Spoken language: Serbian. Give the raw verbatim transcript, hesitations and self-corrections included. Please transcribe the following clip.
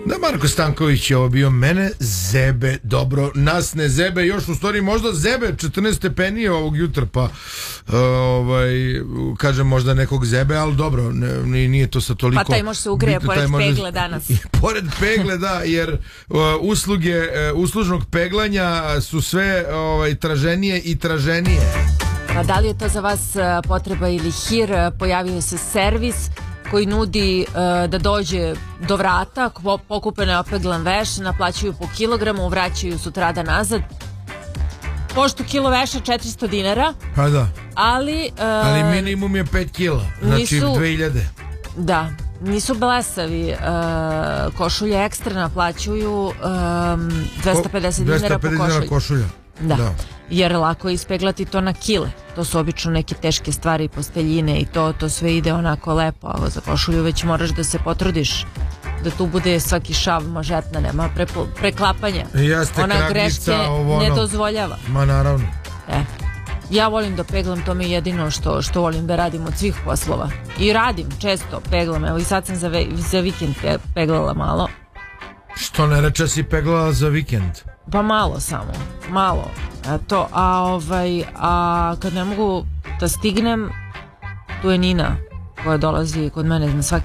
Da, Marko Stanković je ovo bio, mene zebe dobro, nas ne zebe još, u stvari možda zebe četrnaest stepeni ovog jutra, pa ovaj, kažem možda nekog zebe, ali dobro, ne, nije to sa toliko. Pa taj može se ugreje bitno, pored može, pegle danas. Pored pegle, da, jer uh, usluge uh, uslužnog peglanja su sve ovaj, traženije i traženije. Pa da li je to za vas potreba ili hir? Pojavio se servis koji nudi uh, da dođe do vrata, pokupe neopeglan veš, naplaćuju po kilogramu, vraćaju sutrada nazad. Pošto kilo veša četiristo dinara. Pa da. Ali, uh, ali minimum je pet kila, znači nisu, dve hiljade. Da, nisu blesavi. Uh, košulje ekstra naplaćuju um, dvesta pedeset dinara po košulju. Košulja. Da. da, jer lako je ispeglati to na kile. To su obično neke teške stvari, posteljine i to, to sve ide onako lepo. A za košulju već moraš da se potrudiš da tu bude svaki šav mažetna, nema pre, preklapanja. Jeste, ona greške ono, ne dozvoljava. Ma naravno. E. Ja volim da peglam, to mi je jedino što, što volim da radim od svih poslova. I radim često, peglam. Evo i sad sam za, ve, za vikend pe, peglala malo. Što ne reče si peglala za vikend? Pa malo samo, malo. Eto, a ovaj, a kad ne mogu da stignem, tu je Nina koja dolazi kod mene na svaki